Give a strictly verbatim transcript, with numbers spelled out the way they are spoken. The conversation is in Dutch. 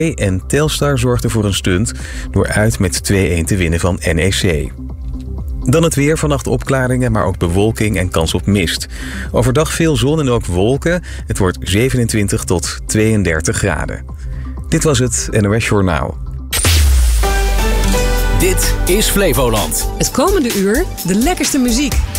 En Telstar zorgde voor een stunt door uit met twee-een te winnen van N E C. Dan het weer, vannacht opklaringen, maar ook bewolking en kans op mist. Overdag veel zon en ook wolken. Het wordt zevenentwintig tot tweeëndertig graden. Dit was het N O S Journaal. Dit is Flevoland. Het komende uur de lekkerste muziek.